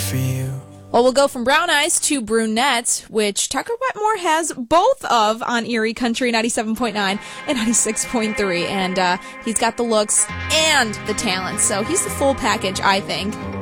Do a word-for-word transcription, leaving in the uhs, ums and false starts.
for you. Well, we'll go from brown eyes to brunette, which Tucker Wetmore has both of on Erie Country ninety-seven point nine and ninety-six point three. And uh, he's got the looks and the talent, so he's the full package, I think.